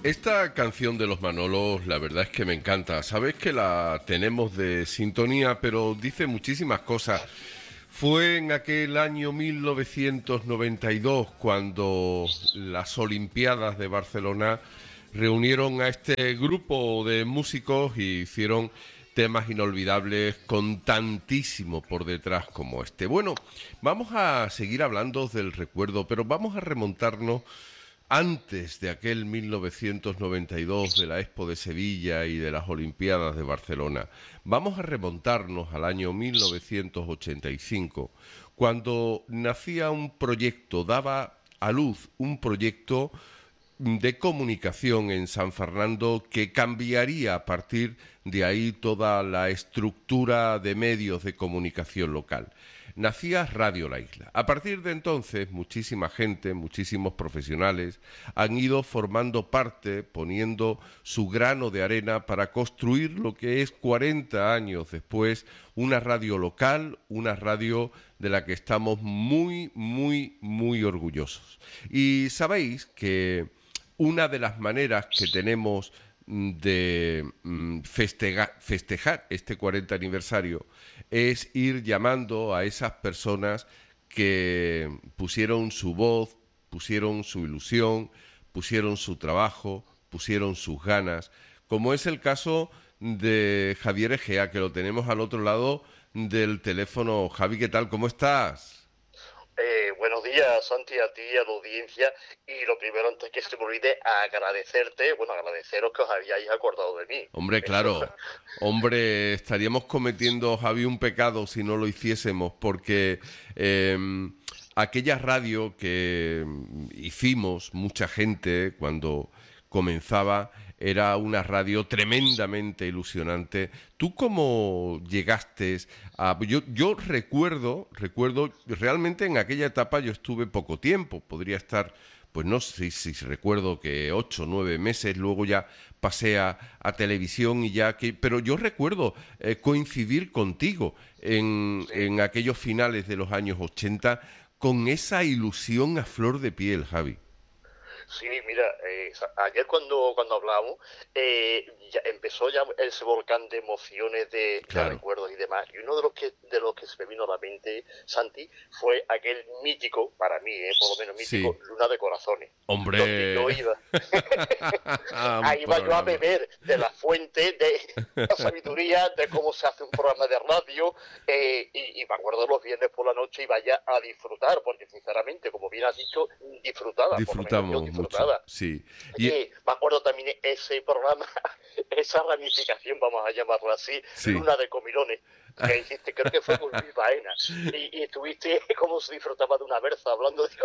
Esta canción de los Manolos, la verdad es que me encanta. Sabes que la tenemos de sintonía, pero dice muchísimas cosas. Fue en aquel año 1992 cuando las Olimpiadas de Barcelona reunieron a este grupo de músicos y hicieron temas inolvidables con tantísimo por detrás como este. Bueno, vamos a seguir hablando del recuerdo, pero vamos a remontarnos antes de aquel 1992 de la Expo de Sevilla y de las Olimpiadas de Barcelona. Vamos a remontarnos al año 1985, cuando nacía un proyecto, daba a luz un proyecto de comunicación en San Fernando que cambiaría a partir de ahí toda la estructura de medios de comunicación local. Nacía Radio La Isla. A partir de entonces, muchísima gente, muchísimos profesionales han ido formando parte, poniendo su grano de arena para construir lo que es 40 años después una radio local, una radio de la que estamos muy, muy, muy orgullosos. Y sabéis que una de las maneras que tenemos de festejar este 40 aniversario es ir llamando a esas personas que pusieron su voz, pusieron su ilusión, pusieron su trabajo, pusieron sus ganas, como es el caso de Javier Egea, que lo tenemos al otro lado del teléfono. Javi, ¿qué tal? ¿Cómo estás? Buenos días, Santi, a ti y a la audiencia. Y lo primero, antes que se me olvide, agradecerte, bueno, agradeceros que os habíais acordado de mí. Hombre, Eso, claro. Hombre, estaríamos cometiendo, Javi, un pecado si no lo hiciésemos, porque eh, aquella radio que hicimos mucha gente cuando comenzaba era una radio tremendamente ilusionante. ¿Tú cómo llegaste a...? Yo recuerdo, realmente en aquella etapa yo estuve poco tiempo, podría estar, pues no sé si recuerdo que 8 o 9 meses, luego ya pasé a televisión y ya que... Pero yo recuerdo coincidir contigo sí. en aquellos finales de los años 80 con esa ilusión a flor de piel, Javi. Sí, mira, ayer cuando hablábamos, ya empezó ya ese volcán de emociones, de Claro. recuerdos y demás. Y uno de los que se me vino a la mente, Santi, fue aquel mítico, para mí, por lo menos mítico, Sí. Luna de Corazones, donde Hombre. yo iba. Un Ahí iba yo a programa. beber de la fuente de la sabiduría de cómo se hace un programa de radio, y me acuerdo los viernes por la noche y vaya a disfrutar, porque sinceramente, como bien has dicho, disfrutaba, por lo menos yo Disfrutamos mucho, disfrutaba. sí. Y Y me acuerdo también ese programa, esa ramificación, vamos a llamarlo así, sí. Luna de Comilones, que hiciste, creo que fue con Luis Baena, y estuviste como se disfrutaba de una berza hablando de...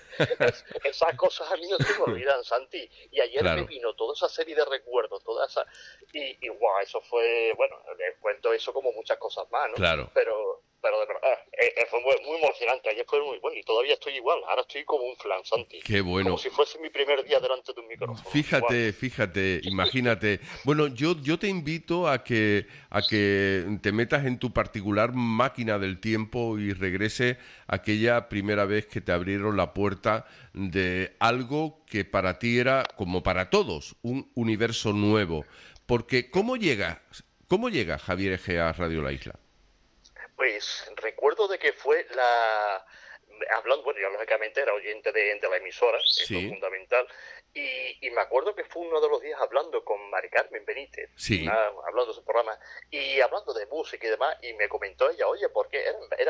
esas cosas a mí no se me olvidan, Santi. Y ayer me Claro, vino toda esa serie de recuerdos, toda esa... Y guau, eso fue, bueno, les cuento eso como muchas cosas más, ¿no? claro. Pero de verdad, fue muy emocionante, ayer fue muy bueno y todavía estoy igual, ahora estoy como un flan, Santi, Qué como bueno. si fuese mi primer día delante de un micrófono, igual. Fíjate, imagínate. Bueno, yo te invito a que te metas en tu particular máquina del tiempo y regrese aquella primera vez que te abrieron la puerta de algo que para ti era, como para todos, un universo nuevo. Porque ¿cómo llega Javier Egea a Radio La Isla? Pues recuerdo de que fue hablando, bueno, yo lógicamente era oyente de la emisora, eso es Sí, fundamental, y me acuerdo que fue uno de los días hablando con Mari Carmen Benítez, sí, hablando de su programa, y hablando de música y demás, y me comentó ella, oye, ¿por qué?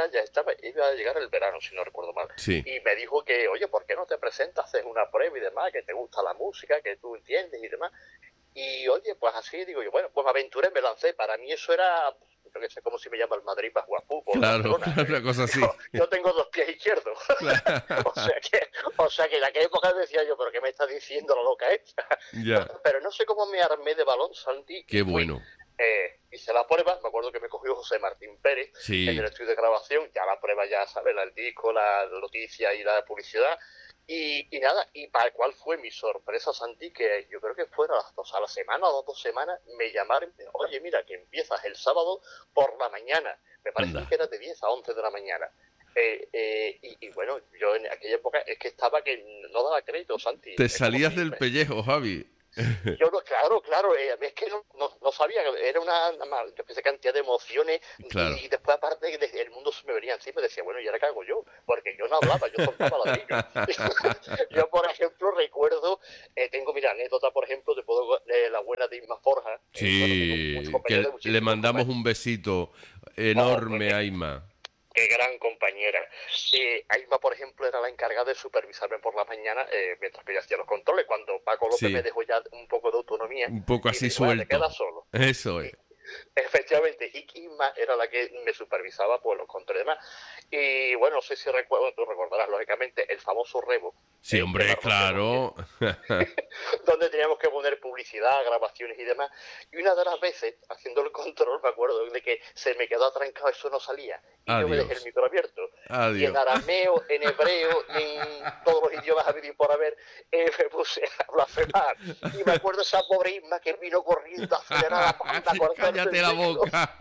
Iba a llegar el verano, si no recuerdo mal, sí. y me dijo que, oye, ¿por qué no te presentas, haces una prueba y demás, que te gusta la música, que tú entiendes y demás? Y oye, pues así digo yo, bueno, pues me aventuré, me lancé. Para mí eso era, yo qué sé, como si me llama el Madrid para jugar fútbol, Claro, Barcelona. claro, una cosa así. Yo tengo dos pies izquierdos. Claro. o sea que en aquella época decía yo, pero ¿qué me está diciendo la loca esta? Ya, Pero no sé cómo me armé de balón, Santi, y qué fui. bueno. Hice la prueba, me acuerdo que me cogió José Martín Pérez en el Sí, estudio de grabación, ya la prueba, ya sabes, el disco, la noticia y la publicidad, y nada, y para cuál fue mi sorpresa, Santi, que yo creo que fueron a la semana o 2 semanas, me llamaron, oye, mira, que empiezas el sábado por la mañana, me parece anda. que era de 10 a 11 de la mañana. Y bueno, yo en aquella época es que estaba que no daba crédito, Santi, Te es como salías si del pellejo, Javi. Yo no, claro, es que no sabía, era una especie cantidad de emociones Claro. y después aparte el mundo se me venía encima y decía, bueno, ¿y ahora qué hago yo? Porque yo no hablaba, yo soltaba ladrillos. Yo, por ejemplo, recuerdo, tengo, mira, anécdota, por ejemplo, te puedo, la buena de Isma Forja, bueno, tengo muchos Sí, compañeros de que le muchísimos mandamos compañeros. un besito Oh, enorme a Ima. qué gran compañera. Aima, por ejemplo, era la encargada de supervisarme por la mañana mientras que yo hacía los controles. Cuando Paco López me Sí, dejó ya un poco de autonomía un poco y me así dijo, bueno, te suelto. quedas solo. Eso es. Efectivamente, y Isma era la que me supervisaba pues los controles y demás. Y bueno, no sé si recuerdo, tú recordarás lógicamente el famoso Rebo, Sí, que me hombre, rompía muy bien, claro. donde teníamos que poner publicidad, grabaciones y demás. Y una de las veces, haciendo el control, me acuerdo de que se me quedó atrancado, eso no salía. Y yo me dejé el Adiós. micro abierto. Y en Adiós. arameo, en hebreo y en todos los idiomas habidos y por haber, me puse a blasfemar. Y me acuerdo esa pobre Isma que vino corriendo acelerada para a cortarse Cállate el la micro boca.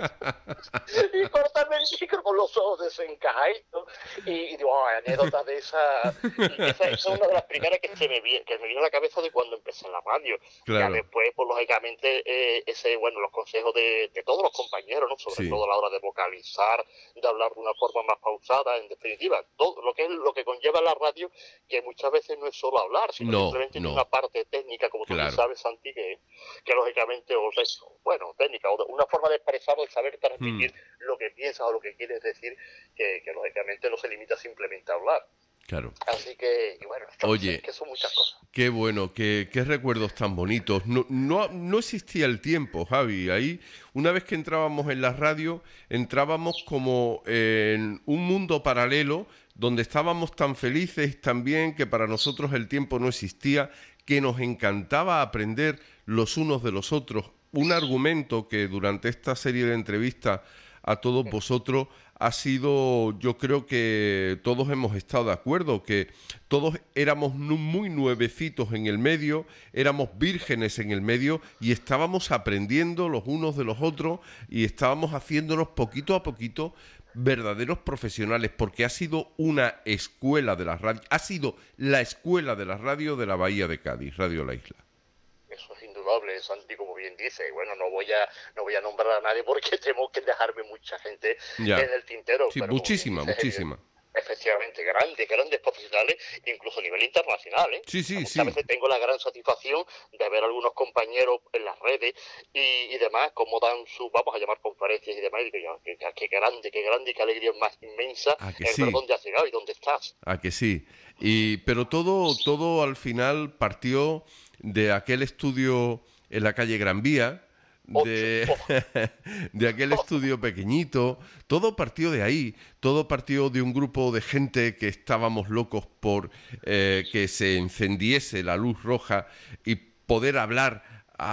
y cortarme el micro con los ojos desencajados. Y digo, oh, anécdotas de esa. Y esa es una de las primeras que me vino a la cabeza de cuando empecé en la radio. Ya Claro, después, pues lógicamente, bueno, los consejos de todos los compañeros, ¿no? Sobre sí. todo a la hora de vocalizar, de hablar de una forma más pausada, en definitiva, todo lo que conlleva la radio, que muchas veces no es solo hablar, sino No, simplemente tiene una no, parte técnica, como tú bien claro. sabes, Santi, que lógicamente, o sea, bueno, técnica, o una forma de expresarlo, de saber Hmm, transmitir lo que piensas o lo que quieres decir, que lógicamente no se limita simplemente a hablar. claro. Así que, y bueno, es Oye, que son muchas cosas. qué bueno, qué recuerdos tan bonitos. No existía el tiempo, Javi. Ahí, una vez que entrábamos en la radio, entrábamos como en un mundo paralelo donde estábamos tan felices también que para nosotros el tiempo no existía, que nos encantaba aprender los unos de los otros. Un argumento que durante esta serie de entrevistas a todos vosotros ha sido, yo creo que todos hemos estado de acuerdo, que todos éramos muy nuevecitos en el medio, éramos vírgenes en el medio y estábamos aprendiendo los unos de los otros y estábamos haciéndonos poquito a poquito verdaderos profesionales, porque ha sido una escuela de la radio, ha sido la escuela de la radio de la Bahía de Cádiz, Radio La Isla. Eso es indudable, Santi, como bien dice. Y bueno, no voy a nombrar a nadie porque tenemos que dejarme mucha gente Ya, en el tintero, sí, pero como bien muchísima, dices, muchísima. efectivamente, grandes profesionales, incluso a nivel internacional, ¿eh? Sí, O sea, sí, muchas sí, veces tengo la gran satisfacción de ver a algunos compañeros en las redes y demás, cómo dan sus, vamos a llamar conferencias y demás, y digo yo, qué grande, qué alegría más inmensa a que el ver sí. dónde has llegado y dónde estás. A que sí. Pero todo al final partió de aquel estudio en la calle Gran Vía, Ocho, de, de aquel estudio pequeñito. Todo partió de ahí. Todo partió de un grupo de gente que estábamos locos por que se encendiese la luz roja y poder hablar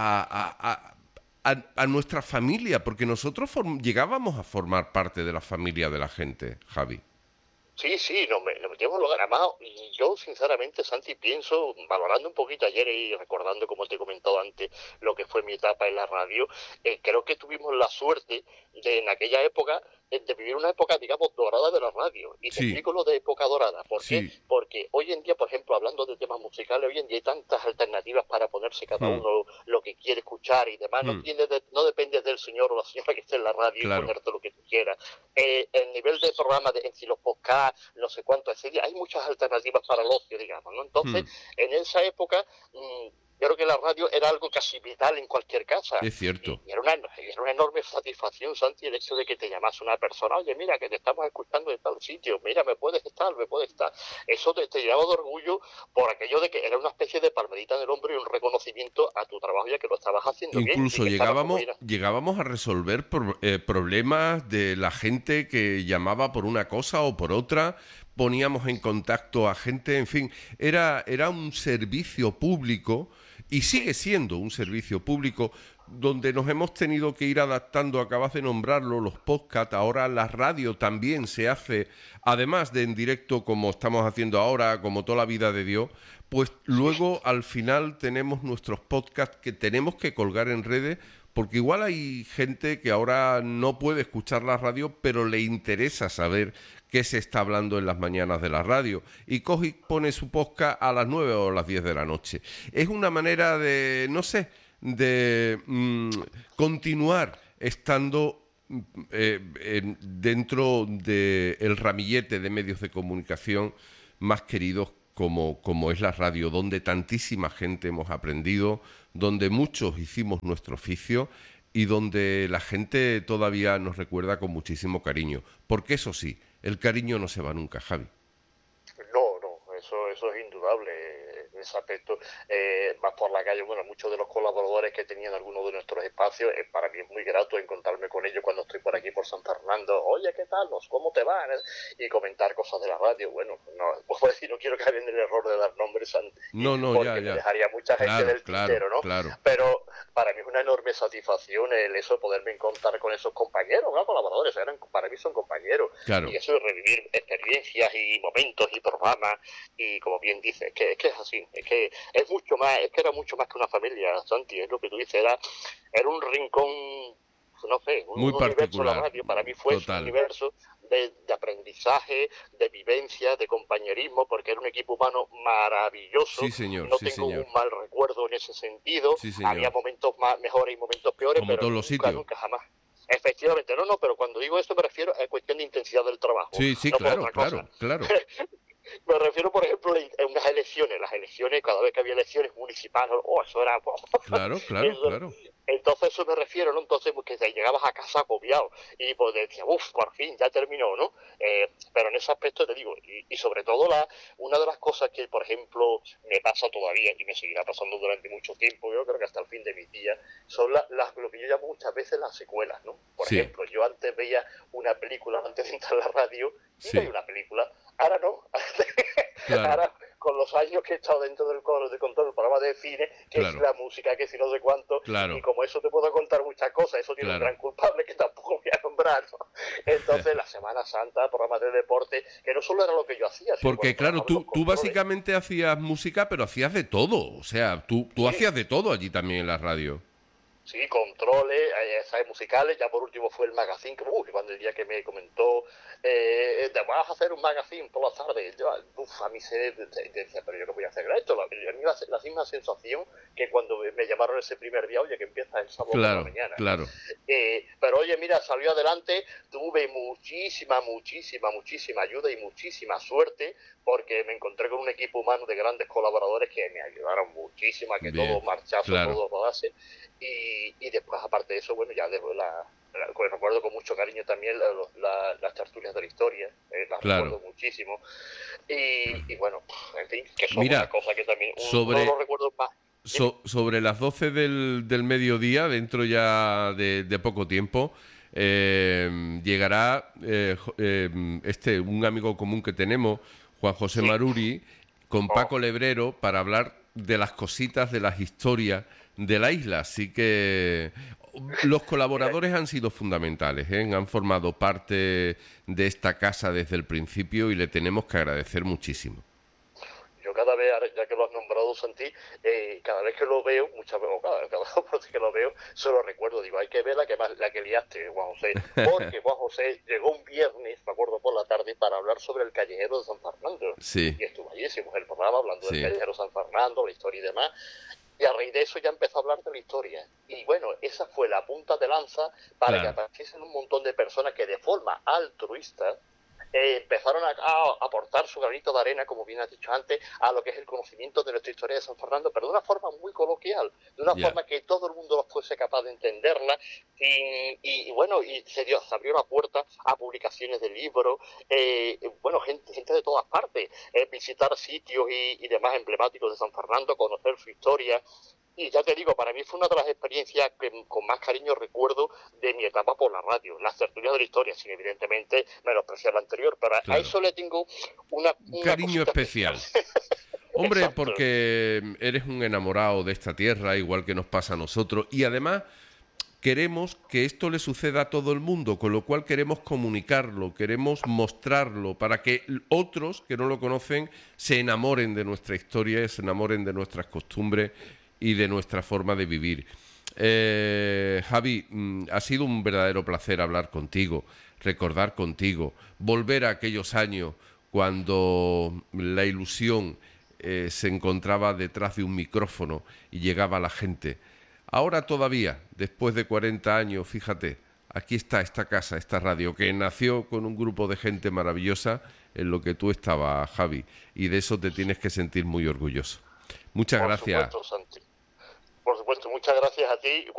a nuestra familia, porque nosotros llegábamos a formar parte de la familia de la gente, Javi. Sí, nos metimos en lugar. Además, yo sinceramente, Santi, pienso, valorando un poquito ayer y recordando, como te he comentado antes, lo que fue mi etapa en la radio, creo que tuvimos la suerte de, en aquella época, de vivir una época, digamos, dorada de la radio. Y te Sí, explico lo de época dorada. ¿Por qué? sí. Porque hoy en día, por ejemplo, hablando de temas musicales, hoy en día hay tantas alternativas para ponerse cada Hmm, uno lo que quiere escuchar y demás. hmm, No depende del señor o la señora que esté en la radio y claro. ponerte lo que tú quieras. El nivel de programa en si los podcasts, no sé cuánto, etcétera, hay muchas alternativas para el ocio, digamos, ¿no? Hmm, Entonces, en esa época, creo que la radio era algo casi vital en cualquier casa. es cierto. Y era una enorme satisfacción, Santi, el hecho de que te llamase una persona, oye, mira, que te estamos escuchando de tal sitio, mira, me puedes estar. Eso te llenaba de orgullo por aquello de que era una especie de palmadita en el hombro y un reconocimiento a tu trabajo, ya que lo estabas haciendo bien y Incluso que estabas como llegábamos a resolver problemas de la gente que llamaba por una cosa o por otra, poníamos en contacto a gente, en fin, era un servicio público y sigue siendo un servicio público donde nos hemos tenido que ir adaptando, acabas de nombrarlo, los podcasts, ahora la radio también se hace, además de en directo como estamos haciendo ahora, como toda la vida de Dios, pues luego al final tenemos nuestros podcasts que tenemos que colgar en redes porque igual hay gente que ahora no puede escuchar la radio, pero le interesa saber qué se está hablando en las mañanas de la radio, y coge y pone su podcast a las 9 o a las 10 de la noche. Es una manera de, no sé, de continuar estando dentro del ramillete de medios de comunicación más queridos como es la radio, donde tantísima gente hemos aprendido, donde muchos hicimos nuestro oficio y donde la gente todavía nos recuerda con muchísimo cariño. Porque eso sí, el cariño no se va nunca, Javi. No, no, eso es indudable. En ese aspecto, vas por la calle, bueno, muchos de los colaboradores que tenían algunos de nuestros espacios, para mí es muy grato encontrarme con ellos cuando estoy por aquí por San Fernando. Oye, ¿qué tal? ¿Cómo te van? Y comentar cosas de la radio. Bueno, no, puedo decir, no quiero caer en el error de dar nombres, No, porque ya. me dejaría mucha gente del tintero, ¿no? Claro. Pero para mí es una enorme satisfacción el eso de poderme encontrar con esos compañeros, ¿no? Colaboradores, para mí son compañeros. Claro. Y eso de revivir experiencias y momentos y programas, y como bien dices, es que es así, es que es mucho más, es que era mucho más que una familia, Santi, es lo que tú dices, era un rincón, no sé, muy un universo. La particular. radio para mí fue un universo de aprendizaje, de vivencia, de compañerismo, porque era un equipo humano maravilloso. Sí, señor. No tengo un mal recuerdo en ese sentido. Sí, señor. Había momentos más mejores y momentos peores, como pero todos los sitios. Nunca jamás. Efectivamente, no, pero cuando digo esto me refiero a cuestión de intensidad del trabajo. Sí, no claro. Me refiero, por ejemplo, a unas elecciones. Las elecciones, cada vez que había elecciones municipales, eso era... Claro. Entonces eso me refiero, ¿no? Entonces, porque te llegabas a casa agobiado y pues decías, por fin, ya terminó, ¿no? Pero en ese aspecto te digo, y sobre todo una de las cosas que, por ejemplo, me pasa todavía y me seguirá pasando durante mucho tiempo, yo creo que hasta el fin de mis días, son lo que yo llamo muchas veces las secuelas, ¿no? Por ejemplo, yo antes veía una película antes de entrar a la radio y veía una película. Ahora no. Claro. Ahora, con los años que he estado dentro del control del programa de cine, que es la música, que si no sé cuánto, y como eso te puedo contar muchas cosas, eso tiene un gran culpable que tampoco voy a nombrar, ¿no? Entonces, la Semana Santa, programas de deporte, que no solo era lo que yo hacía. Porque claro, tú básicamente hacías música, pero hacías de todo. O sea, tú hacías de todo allí también en la radio. Sí, controles, musicales. Ya por último fue el magazine, que cuando el día que me comentó, te vas a hacer un magazine por las tardes, a mí se decía, pero yo qué voy a hacer con esto. A mí la misma sensación que cuando me llamaron ese primer día, oye, que empieza el sábado por la mañana. Claro. Pero oye, mira, salió adelante, tuve muchísima ayuda y muchísima suerte, porque me encontré con un equipo humano de grandes colaboradores que me ayudaron muchísimo a que todo marchase, todo rodase. Y después, aparte de eso, bueno, ya después recuerdo con mucho cariño también las tertulias de la historia, las recuerdo muchísimo. Y bueno, en fin, que son una cosa que también uno lo recuerdo más. Sobre las 12 del mediodía, dentro ya de poco tiempo, llegará un amigo común que tenemos, Juan José Maruri, con Paco Lebrero, para hablar de las cositas, de las historias de la isla. Así que los colaboradores han sido fundamentales, han formado parte de esta casa desde el principio y le tenemos que agradecer muchísimo. Yo cada vez, ya que lo has nombrado, Santi, cada vez que lo veo, muchas veces, cada vez que lo veo, se lo recuerdo, digo, hay que ver la que liaste, Juan José, porque Juan José llegó un viernes, me acuerdo, por la tarde, para hablar sobre el callejero de San Fernando. Sí. Y estuvo allí, hicimos el programa hablando del callejero de San Fernando, la historia y demás. Y a raíz de eso ya empezó a hablar de la historia. Y bueno, esa fue la punta de lanza para que apareciesen un montón de personas que de forma altruista empezaron a aportar su granito de arena, como bien has dicho antes, a lo que es el conocimiento de nuestra historia de San Fernando, pero de una forma muy coloquial, de una forma que todo el mundo fuese capaz de entenderla. Y bueno, y se abrió la puerta a publicaciones de libros, gente de todas partes, visitar sitios y demás emblemáticos de San Fernando, conocer su historia. Y ya te digo, para mí fue una de las experiencias que con más cariño recuerdo de mi etapa por la radio, las tertulias de la historia, sin evidentemente menospreciar la anterior, pero a eso le tengo un cariño especial. Hombre, Exacto. Porque eres un enamorado de esta tierra, igual que nos pasa a nosotros, y además queremos que esto le suceda a todo el mundo, con lo cual queremos comunicarlo, queremos mostrarlo, para que otros que no lo conocen se enamoren de nuestra historia, se enamoren de nuestras costumbres y de nuestra forma de vivir. Javi, ha sido un verdadero placer hablar contigo, recordar contigo, volver a aquellos años cuando la ilusión se encontraba detrás de un micrófono y llegaba a la gente. Ahora todavía, después de 40 años, fíjate, aquí está esta casa, esta radio, que nació con un grupo de gente maravillosa en lo que tú estabas, Javi, y de eso te tienes que sentir muy orgulloso. Muchas Por gracias. supuesto, Santi. Por supuesto, muchas gracias a ti.